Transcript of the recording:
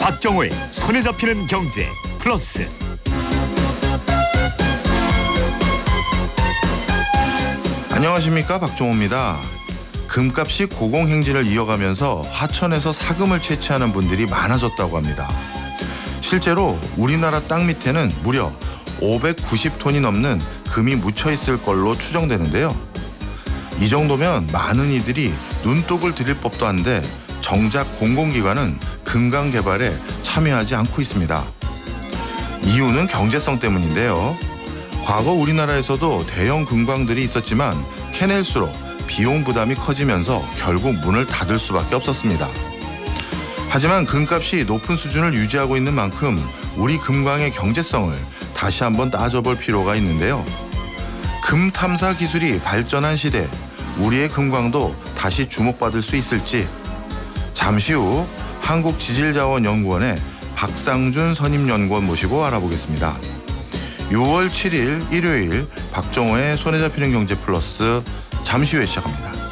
박정호의 손에 잡히는 경제 플러스. 안녕하십니까, 박정호입니다. 금값이 고공행진을 이어가면서 하천에서 사금을 채취하는 분들이 많아졌다고 합니다. 실제로 우리나라 땅 밑에는 무려 590톤이 넘는 금이 묻혀 있을 걸로 추정되는데요. 이 정도면 많은 이들이 눈독을 들일 법도 한데 정작 공공기관은 금강 개발에 참여하지 않고 있습니다. 이유는 경제성 때문인데요. 과거 우리나라에서도 대형 금광들이 있었지만 캐낼수록 비용 부담이 커지면서 결국 문을 닫을 수밖에 없었습니다. 하지만 금값이 높은 수준을 유지하고 있는 만큼 우리 금광의 경제성을 다시 한번 따져볼 필요가 있는데요. 금 탐사 기술이 발전한 시대, 우리의 금광도 다시 주목받을 수 있을지 잠시 후 한국지질자원연구원의 박상준 선임연구원 모시고 알아보겠습니다. 6월 7일 일요일 박정호의 손에 잡히는 경제 플러스 잠시 후에 시작합니다.